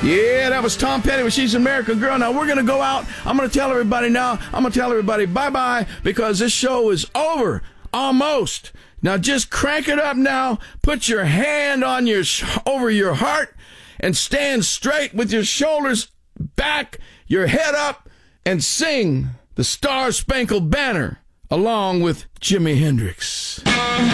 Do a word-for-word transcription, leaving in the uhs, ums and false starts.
Yeah, that was Tom Petty with She's an American Girl. Now, we're going to go out. I'm going to tell everybody now. I'm going to tell everybody bye-bye because this show is over. Almost. Now, just crank it up now. Put your hand on your sh- over your heart and stand straight with your shoulders back, your head up, and sing the Star Spangled Banner along with Jimi Hendrix.